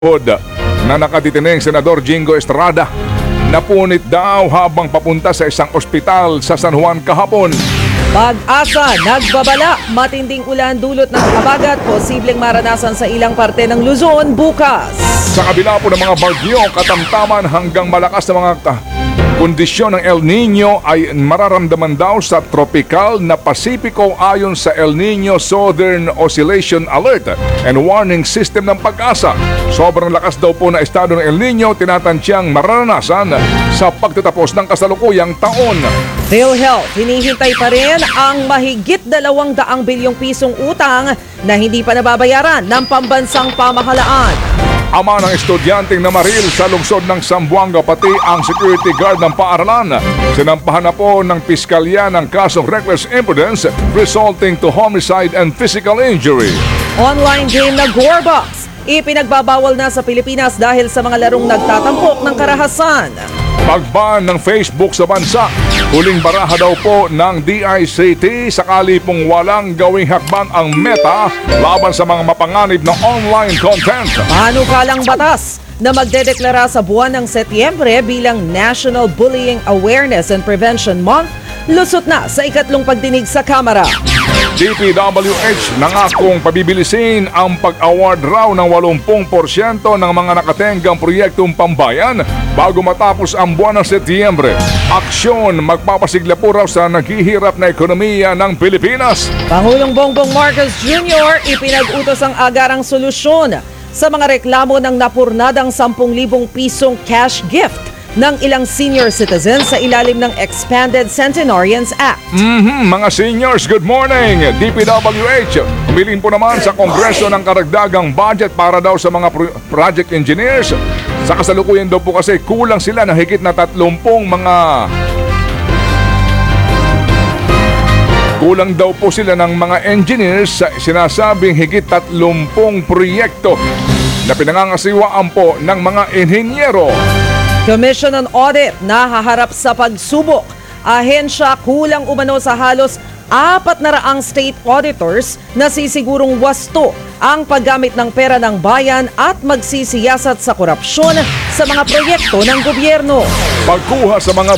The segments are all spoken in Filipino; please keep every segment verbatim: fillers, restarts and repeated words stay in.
na nakatitineng Senador Jingo Estrada. Napunit daw habang papunta sa isang ospital sa San Juan kahapon. Pag-asa, nagbabala, matinding ulan dulot ng habagat, posibleng maranasan sa ilang parte ng Luzon bukas. Sa kabila po ng mga bagyo, katamtaman hanggang malakas na mga ta- kondisyon ng El Nino ay mararamdaman daw sa tropical na Pasipiko ayon sa El Nino Southern Oscillation Alert and Warning System ng Pag-asa. Sobrang lakas daw po na estado ng El Nino tinatantiyang mararanasan sa pagtatapos ng kasalukuyang taon. PhilHealth, hinihintay pa rin ang mahigit dalawang daang bilyong pisong utang na hindi pa nababayaran ng pambansang pamahalaan. Ama ng estudyanteng namaril sa lungsod ng Zamboanga pati ang security guard ng paaralan. Sinampahan na po ng piskalya ng kasong reckless imprudence resulting to homicide and physical injury. Online game na Gorebox, ipinagbabawal na sa Pilipinas dahil sa mga larong nagtatampok ng karahasan. Pagban ng Facebook sa bansa, huling baraha daw po ng D I C T sakali pong walang gawing hakbang ang Meta laban sa mga mapanganib na online content. Panukalang batas na magdedeklara sa buwan ng Setyembre bilang National Bullying Awareness and Prevention Month, lusot na sa ikatlong pagdinig sa Kamara. D P W H nangakong pabibilisin ang pag-award raw ng eighty porsyento ng mga nakatenggang proyektong pambayan bago matapos ang buwan ng Setyembre. Aksyon magpapasigla po raw sa naghihirap na ekonomiya ng Pilipinas. Pangulong Bongbong Marcos Junior ipinag-utos ang agarang solusyon sa mga reklamo ng napurnadang ten thousand pisong cash gift ng ilang senior citizens sa ilalim ng Expanded Centenarians Act. Mhm, mga seniors, good morning! D P W H, humiling po naman sa Kongreso ng karagdagang budget para daw sa mga pro- project engineers. Sa kasalukuyan daw po kasi kulang sila ng higit na tatlumpong mga... Kulang daw po sila ng mga engineers sa sinasabing higit tatlumpong proyekto na pinangangasiwaan po ng mga inhinyero. Commission on Audit nahaharap sa pagsubok. Ahensya kulang umano sa halos apat na raang state auditors na sisigurong wasto ang paggamit ng pera ng bayan at magsisiyasat sa korupsyon sa mga proyekto ng gobyerno. Pagkuha sa mga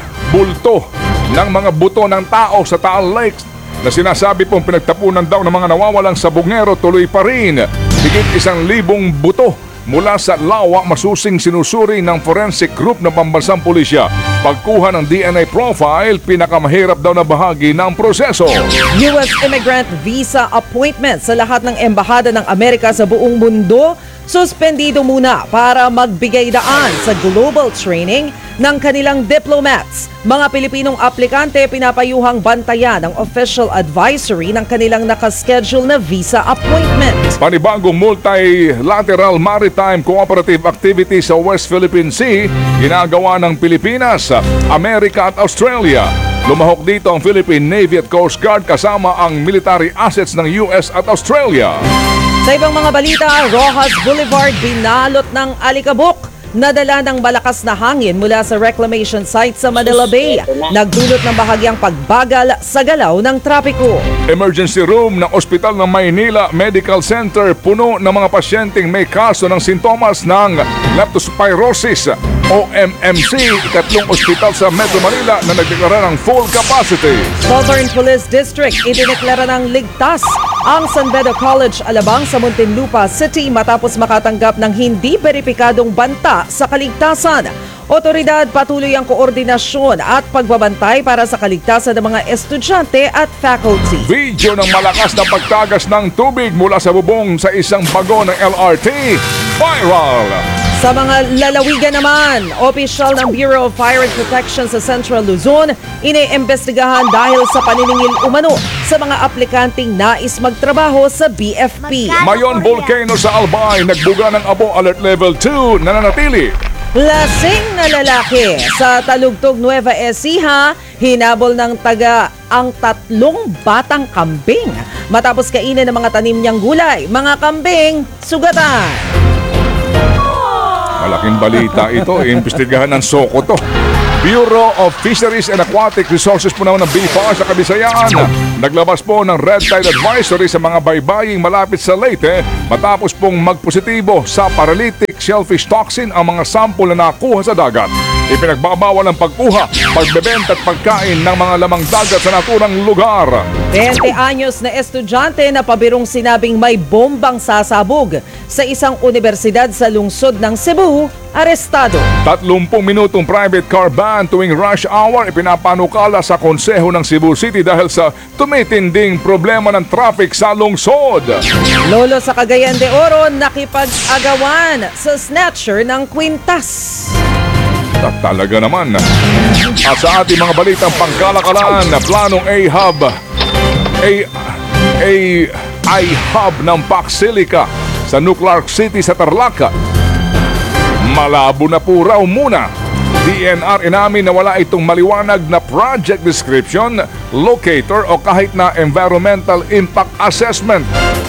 bulto ng mga buto ng tao sa Taal Lakes na sinasabi pong pinagtapunan daw ng mga nawawalang sabungero tuloy pa rin. Higit isang libong buto mula sa lawa masusing sinusuri ng forensic group ng pambansang pulisya. Pagkuha ng D N A profile, pinakamahirap daw na bahagi ng proseso. U S immigrant visa appointment sa lahat ng embahada ng Amerika sa buong mundo, suspendido muna para magbigay daan sa global training ng kanilang diplomats. Mga Pilipinong aplikante pinapayuhang bantayan ng official advisory ng kanilang nakaschedule na visa appointment. Panibagong multilateral maritime cooperative activity sa West Philippine Sea, ginagawa ng Pilipinas, Amerika at Australia. Lumahok dito ang Philippine Navy at Coast Guard kasama ang military assets ng U S at Australia. Sa ibang mga balita, Rojas Boulevard binalot ng alikabok. Nadala ng malakas na hangin mula sa reclamation site sa Manila Bay. Nagdulot ng bahagyang pagbagal sa galaw ng trapiko. Emergency room ng Ospital ng Maynila Medical Center puno ng mga pasyenteng may kaso ng sintomas ng leptospirosis o M M C, ikatlong ospital sa Metro Manila na nagdeklara ng full capacity. Southern Police District idineklara ng ligtas ang San Beda College Alabang sa Muntinlupa City matapos makatanggap ng hindi beripikadong banta sa kaligtasan. Otoridad patuloy ang koordinasyon at pagbabantay para sa kaligtasan ng mga estudyante at faculty. Video ng malakas na pagtagas ng tubig mula sa bubong sa isang bago ng L R T, viral! Sa mga lalawigan naman, opisyal ng Bureau of Fire and Protection sa Central Luzon, iniimbestigahan dahil sa paniningil umano sa mga aplikanteng nais magtrabaho sa B F P. Mayon Volcano sa Albay, nagbuga ng abo alert level two na nanatili. Lasing na lalaki sa Talugtog, Nueva Ecija, hinabol ng taga ang tatlong batang kambing. Matapos kainin ng mga tanim niyang gulay, mga kambing, sugatan. Malaking balita ito, iimbestigahan ng Soko to. Bureau of Fisheries and Aquatic Resources po naman ng B F A R sa Kabisayan. Naglabas po ng red tide advisory sa mga baybaying malapit sa Leyte matapos pong magpositibo sa paralytic shellfish toxin ang mga sample na nakuha sa dagat. Ipinagbabawal ang pagkuha, pagbebenta at pagkain ng mga lamang dagat sa naturang lugar. twenty anyos na estudyante na pabirong sinabing may bombang sasabog sa isang universidad sa lungsod ng Cebu, arestado. Tatlumpung minutong private car ban tuwing rush hour ipinapanukala sa konseho ng Cebu City dahil sa tumitinding problema ng traffic sa lungsod. Lolo sa Cagayan de Oro nakipag-agawan sa snatcher ng kwintas. At talaga naman. At sa ating mga balitang pangkalakalan na planong A-Hub, A, A, I-Hub ng Paxilica sa Nuclear City sa Tarlac. Malabo na po raw muna. D N R inamin na wala itong maliwanag na project description, locator o kahit na environmental impact assessment.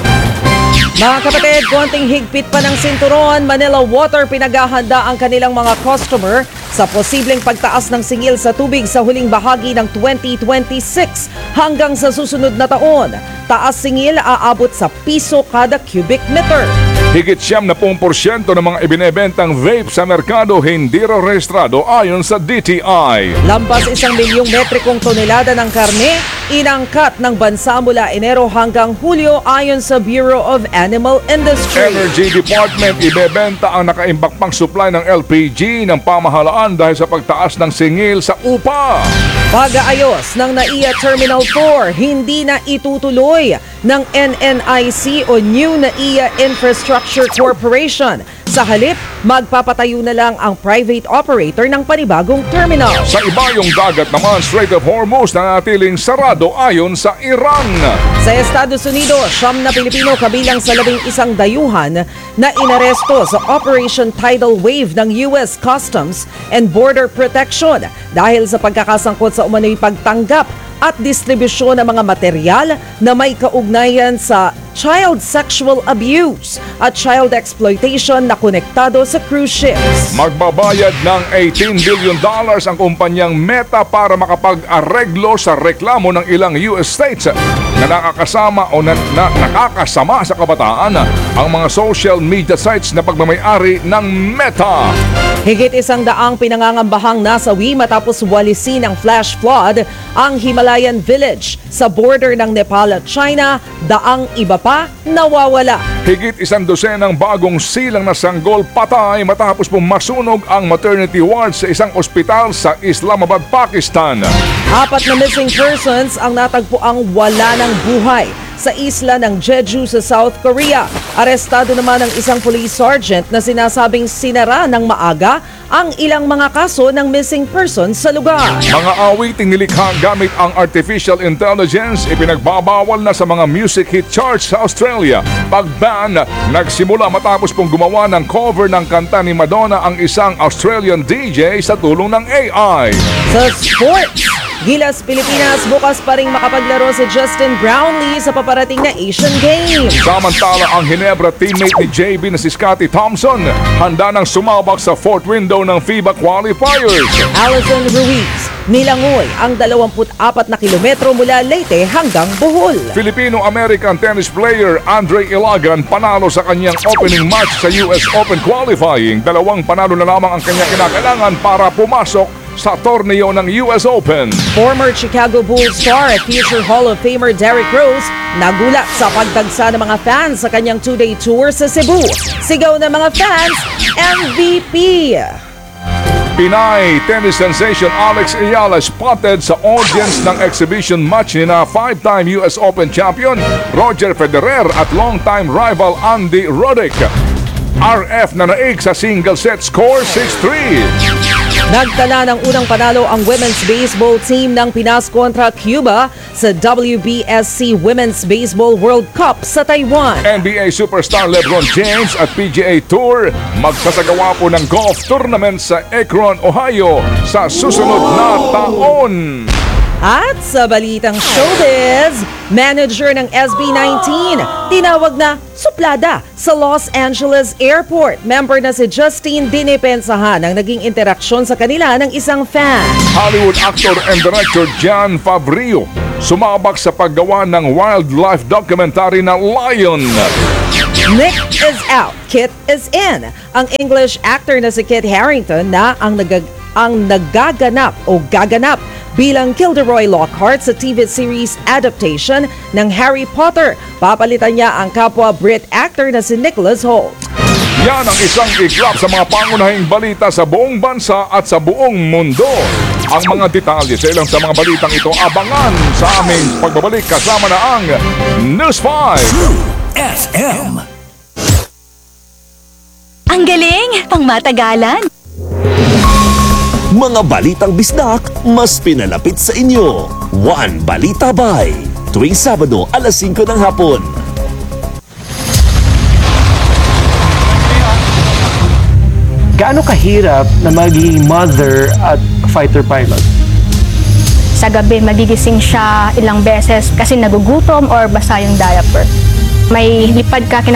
Mga kapatid, konting higpit pa ng sinturon, Manila Water pinaghahanda ang kanilang mga customer sa posibleng pagtaas ng singil sa tubig sa huling bahagi ng twenty twenty-six hanggang sa susunod na taon. Taas singil aabot sa piso kada cubic meter. Higit siyam na pong porsyento ng mga ibinebentang vape sa merkado hindi raw rehistrado ayon sa D T I. Lampas isang milyong metrikong tonelada ng karne, inangkat ng bansa mula Enero hanggang Hulyo ayon sa Bureau of Animal Industry. Energy Department ibebenta ang nakaimbak pang supply ng L P G ng pamahalaan dahil sa pagtaas ng singil sa upa. Pag-aayos ng N A I A Terminal four hindi na itutuloy ng N N I C o New N A I A Infrastructure Corporation. Sa halip, magpapatayo na lang ang private operator ng panibagong terminal. Sa ibayong dagat naman, Strait of Hormuz na natiling sarado ayon sa Iran. Sa Estados Unidos, siyam na Pilipino kabilang sa labing isang dayuhan na inaresto sa Operation Tidal Wave ng U S Customs and Border Protection dahil sa pagkakasangkot sa umano'y pagtanggap at distribusyon ng mga material na may kaugnayan sa child sexual abuse at child exploitation na konektado sa cruise ships. Magbabayad ng eighteen billion dollars ang kumpanyang Meta para makapag-areglo sa reklamo ng ilang U S states na nakakasama o na, na, nakakasama sa kabataan ang mga social media sites na pagmamayari ng Meta. Higit isang daang pinangangambahang nasawi matapos walisin ng flash flood ang Himalayan Village sa border ng Nepal at China, daang iba pa nawawala. Higit isang dosenang bagong silang na sanggol patay matapos pong masunog ang maternity ward sa isang ospital sa Islamabad, Pakistan. Apat na missing persons ang natagpuang wala ng buhay sa isla ng Jeju sa South Korea. Arestado naman ang isang police sergeant na sinasabing sinara ng maaga ang ilang mga kaso ng missing persons sa lugar. Mga awiting nilikha gamit ang artificial intelligence ipinagbabawal na sa mga music hit charts sa Australia. Pag-ban nagsimula matapos pong gumawa ng cover ng kanta ni Madonna ang isang Australian D J sa tulong ng A I. Sa sports, Gilas Pilipinas bukas pa ring makapaglaro si Justin Brownlee sa paparating na Asian Games. Samantala ang Ginebra teammate ni J B na si Scottie Thompson handa nang sumabak sa fourth window ng FIBA qualifiers. Alison Ruiz nilangoy ang dalawampu't apat na kilometro mula Leyte hanggang Bohol. Filipino-American tennis player Andre Ilagan panalo sa kanyang opening match sa U S Open qualifying. Dalawang panalo na lamang ang kanyang kinakailangan para pumasok sa torneo ng U S Open. Former Chicago Bulls star at future Hall of Famer Derrick Rose nagulat sa pagdagsa ng mga fans sa kanyang two-day tour sa Cebu. Sigaw ng mga fans, M V P! Pinay tennis sensation Alex Ayala spotted sa audience ng exhibition match ni na five-time U S Open champion Roger Federer at long-time rival Andy Roddick. R F na naig sa single set score six three. Nagtala ng unang panalo ang women's baseball team ng Pinas kontra Cuba sa W B S C Women's Baseball World Cup sa Taiwan. N B A superstar LeBron James at P G A Tour magsasagawa po ng golf tournament sa Akron, Ohio sa susunod na taon. At sa balitang showbiz, manager ng S B nineteen, tinawag na suplada sa Los Angeles Airport. Member na si Justine dinipensahan ang naging interaksyon sa kanila ng isang fan. Hollywood actor and director Jon Favreau sumabak sa paggawa ng wildlife documentary na Lion. Nick is out, Kit is in. Ang English actor na si Kit Harington na ang, nagag ang nagaganap o gaganap bilang Kilderoy Lockhart sa T V series adaptation ng Harry Potter. Papalitan niya ang kapwa Brit actor na si Nicholas Hoult. Yan ang isang iglap sa mga pangunahing balita sa buong bansa at sa buong mundo. Ang mga detalye sa ilang sa mga balitang ito abangan sa aming pagbabalik kasama na ang News five. F M. Ang galing! Pangmatagalan! Mga balitang bisdak, mas pinalapit sa inyo. One Balita Bay. Tuwing Sabado, alas singko ng hapon. Gaano kahirap na maging mother at fighter pilot? Sa gabi, magigising siya ilang beses kasi nagugutom or basa yung diaper. May lipad ka kina